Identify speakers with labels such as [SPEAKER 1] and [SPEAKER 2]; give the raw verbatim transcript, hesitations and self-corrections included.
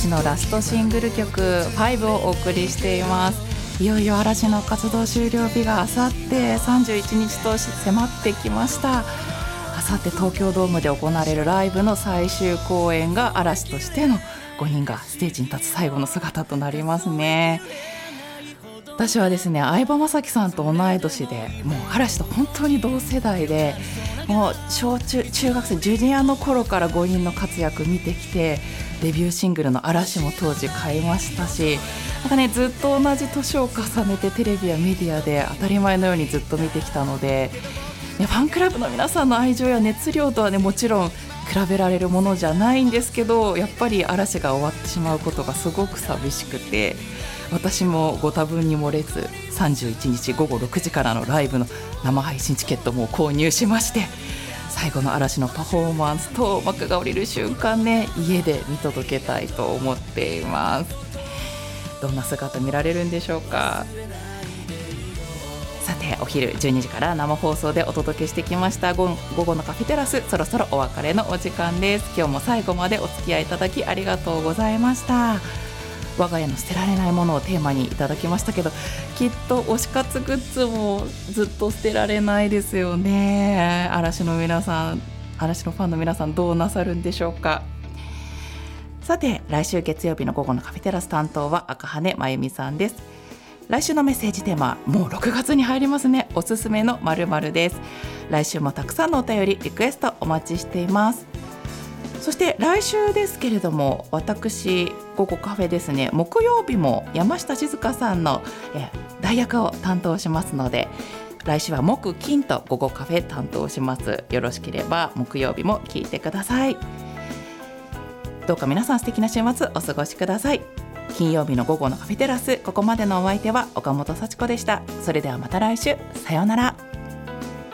[SPEAKER 1] 嵐のラストシングル曲ファイブをお送りしています。いよいよ嵐の活動終了日があさってさんじゅういちにちと迫ってきました。あさって東京ドームで行われるライブの最終公演が嵐としてのごにんがステージに立つ最後の姿となりますね。私はですね、相葉雅紀さんと同い年で、もう嵐と本当に同世代で、もう小中中学生ジュニアの頃からごにんの活躍見てきて、デビューシングルの嵐も当時買いましたし、なんかね、ずっと同じ年を重ねてテレビやメディアで当たり前のようにずっと見てきたので、ね、ファンクラブの皆さんの愛情や熱量とはね、もちろん比べられるものじゃないんですけど、やっぱり嵐が終わってしまうことがすごく寂しくて、私もご多分に漏れずさんじゅういちにちごごろくじからのライブの生配信チケットも購入しまして、最後の嵐のパフォーマンスと幕が降りる瞬間ね、家で見届けたいと思っています。どんな姿見られるんでしょうか。さて、お昼じゅうにじから生放送でお届けしてきました午後のカフェテラス、そろそろお別れのお時間です。今日も最後までお付き合いいただきありがとうございました。我が家の捨てられないものをテーマにいただきましたけど、きっと推し活グッズもずっと捨てられないですよね。嵐の皆さん、嵐のファンの皆さん、どうなさるんでしょうか。さて、来週月曜日の午後のカフェテラス担当は赤羽真由美さんです。来週のメッセージテーマ、もうろくがつに入りますね。おすすめの〇〇です。来週もたくさんのお便りリクエストお待ちしています。そして来週ですけれども、私午後カフェですね、木曜日も山下静香さんのえ代役を担当しますので、来週は木金と午後カフェ担当します。よろしければ木曜日も聞いてください。どうか皆さん素敵な週末お過ごしください。金曜日の午後のカフェテラス、ここまでのお相手は岡本幸子でした。それではまた来週、さようなら。